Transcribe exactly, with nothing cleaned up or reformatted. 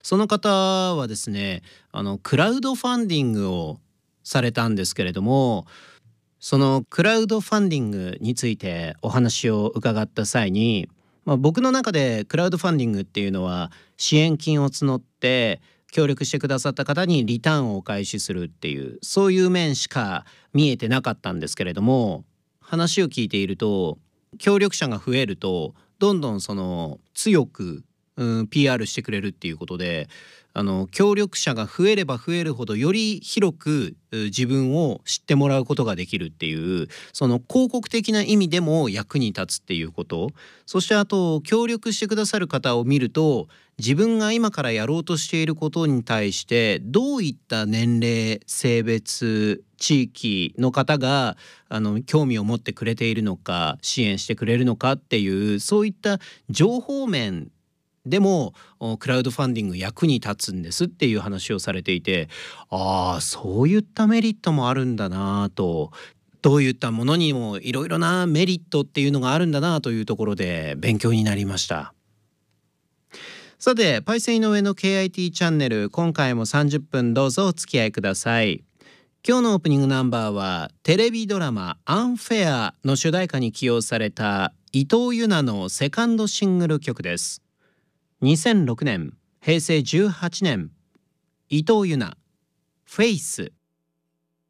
その方はですね、あのクラウドファンディングをされたんですけれども、そのクラウドファンディングについてお話を伺った際に、まあ、僕の中でクラウドファンディングっていうのは支援金を募って協力してくださった方にリターンをお返しするっていうそういう面しか見えてなかったんですけれども、話を聞いていると協力者が増えるとどんどんその強く、うん、ピーアール してくれるっていうことで、あの協力者が増えれば増えるほどより広くう自分を知ってもらうことができるっていう、その広告的な意味でも役に立つっていうこと、そしてあと協力してくださる方を見ると自分が今からやろうとしていることに対してどういった年齢性別地域の方があの興味を持ってくれているのか支援してくれるのかっていうそういった情報面でもおクラウドファンディング役に立つんですっていう話をされていて、ああそういったメリットもあるんだなと、どういったものにもいろいろなメリットっていうのがあるんだなというところで勉強になりました。さてパイセン井上の ケーアイティー チャンネル、今回もさんじゅっぷんどうぞお付き合いください。今日のオープニングナンバーはテレビドラマアンフェアの主題歌に起用された伊藤優奈のセカンドシングル曲です。にせんろくねん、へいせいじゅうはちねん、伊藤優奈、フェイス。